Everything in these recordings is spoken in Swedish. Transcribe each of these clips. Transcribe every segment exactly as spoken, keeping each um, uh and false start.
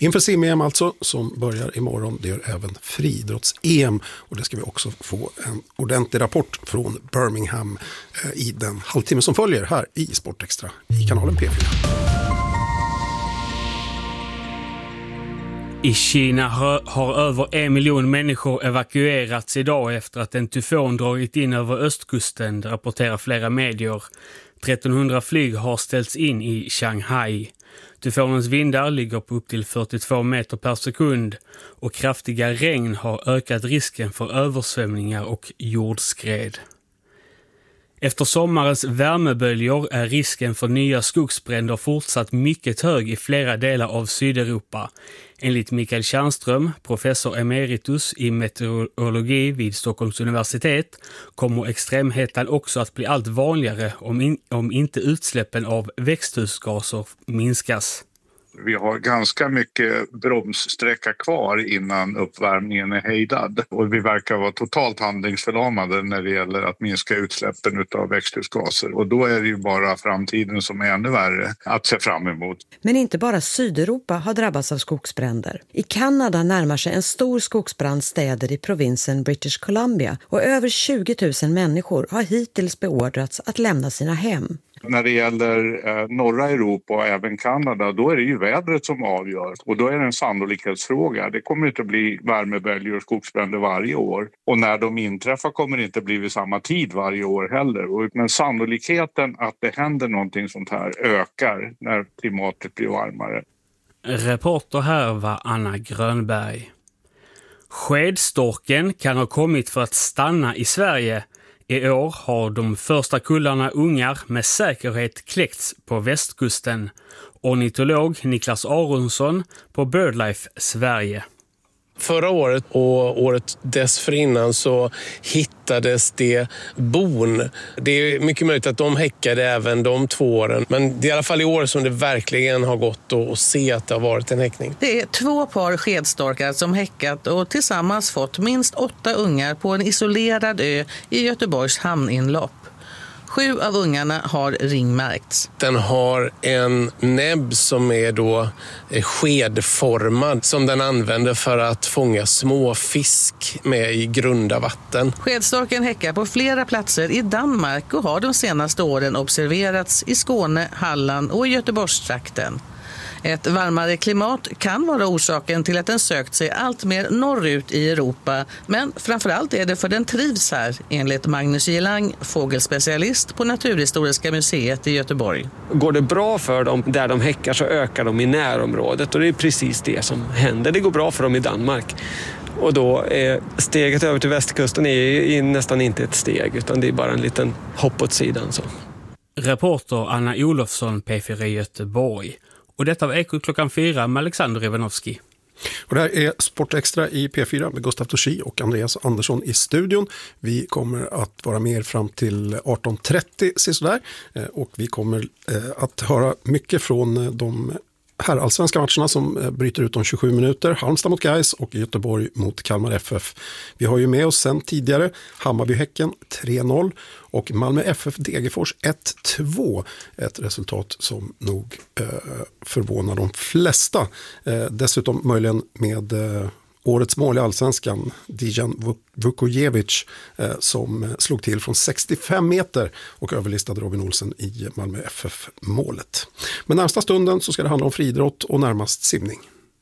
Inför sim-E M alltså, som börjar imorgon, det gör även friidrotts-E M. Och det ska vi också få en ordentlig rapport från Birmingham eh, i den halvtimme som följer här i Sportextra i kanalen P fyra. I Kina har över en miljon människor evakuerats idag efter att en tyfon dragit in över östkusten, rapporterar flera medier. trettonhundra flyg har ställts in i Shanghai. Tyfonens vindar ligger på upp till fyrtiotvå meter per sekund och kraftiga regn har ökat risken för översvämningar och jordskred. Efter sommarens värmeböljor är risken för nya skogsbränder fortsatt mycket hög i flera delar av Sydeuropa. Enligt Mikael Tjärnström, professor emeritus i meteorologi vid Stockholms universitet, kommer extremhetan också att bli allt vanligare om, in, om inte utsläppen av växthusgaser minskas. Vi har ganska mycket bromssträcka kvar innan uppvärmningen är hejdad. Och vi verkar vara totalt handlingsförlamade när det gäller att minska utsläppen av växthusgaser. Och då är det ju bara framtiden som är ännu värre att se fram emot. Men inte bara Sydeuropa har drabbats av skogsbränder. I Kanada närmar sig en stor skogsbrand städer i provinsen British Columbia. Och över tjugo tusen människor har hittills beordrats att lämna sina hem. När det gäller eh, norra Europa och även Kanada, då är det ju vädret som avgör. Och då är det en sannolikhetsfråga. Det kommer inte bli värmeböljor och skogsbränder varje år. Och när de inträffar kommer det inte bli vid samma tid varje år heller. Och, men sannolikheten att det händer någonting sånt här ökar när klimatet blir varmare. Reporter här var Anna Grönberg. Skedstorken kan ha kommit för att stanna i Sverige. I år har de första kullarna ungar med säkerhet kläckts på västkusten. Ornitolog Niklas Aronsson på BirdLife Sverige. Förra året och året dessförinnan så hittades det bon. Det är mycket möjligt att de häckade även de två åren. Men det är i alla fall i år som det verkligen har gått att se att det har varit en häckning. Det är två par skedstorkar som häckat och tillsammans fått minst åtta ungar på en isolerad ö i Göteborgs hamninlopp. Sju av ungarna har ringmärkts. Den har en näbb som är då skedformad som den använder för att fånga små fisk med i grunda vatten. Skedstorken häckar på flera platser i Danmark och har de senaste åren observerats i Skåne, Halland och Göteborgstrakten. Ett varmare klimat kan vara orsaken till att den sökt sig allt mer norrut i Europa, men framförallt är det för den trivs här, enligt Magnus Gillang, fågelspecialist på Naturhistoriska museet i Göteborg. Går det bra för dem där de häckar så ökar de i närområdet och det är precis det som händer. Det går bra för dem i Danmark. Och då är steget över till västkusten är nästan inte ett steg utan det är bara en liten hopp åt sidan. Så. Reporter Anna Olofsson, P fyra Göteborg. Och detta var Eko klockan fyra med Alexander Ivanovski. Och det här är Sportextra i P fyra med Gustav Torsi och Andreas Andersson i studion. Vi kommer att vara med fram till arton trettio sådär. Och vi kommer att höra mycket från de här allsvenska matcherna som bryter ut om tjugosju minuter. Halmstad mot Gais och Göteborg mot Kalmar F F. Vi har ju med oss sen tidigare Hammarby-Häcken tre noll och Malmö F F Degerfors ett två. Ett resultat som nog eh, förvånar de flesta. Eh, dessutom möjligen med eh, årets mål i allsvenskan, Dijan Vukojevic, eh, som slog till från sextiofem meter och överlistade Robin Olsen i Malmö F F-målet. Men närmsta stunden så ska det handla om friidrott och närmast simning.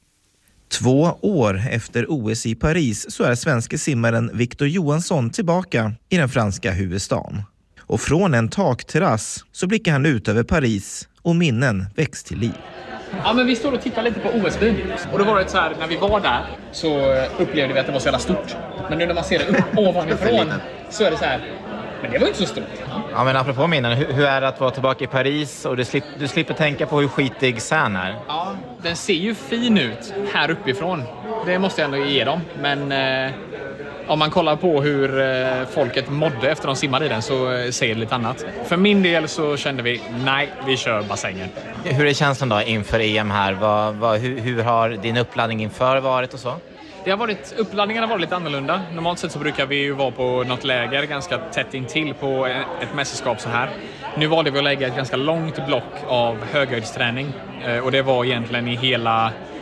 Två år efter O S i Paris så är svenske simmaren Victor Johansson tillbaka i den franska huvudstaden. Och från en takterrass så blickar han ut över Paris och minnen väcks till liv. Ja, men vi står och tittar lite på O S-byn. Och då var det så här, när vi var där så upplevde vi att det var så jävla stort. Men nu när man ser det upp ovanifrån så är det så här, men det var inte så stort. Ja, men apropå minnen, hur, hur är det att vara tillbaka i Paris och du, slipp, du slipper tänka på hur skitig Seine är? Ja, den ser ju fin ut här uppifrån. Det måste jag ändå ge dem. Men eh, om man kollar på hur eh, folket mådde efter de simmade i den så eh, säger det lite annat. För min del så kände vi, nej, vi kör bassängen. Hur är känslan då inför E M här? Vad, vad, hur, hur har din uppladdning inför varit och så? Det har varit, uppladdningen har varit lite annorlunda. Normalt sett så brukar vi ju vara på något läger ganska tätt intill på ett mästerskap så här. Nu valde vi att lägga ett ganska långt block av höghöjdsträning. Och det var egentligen i hela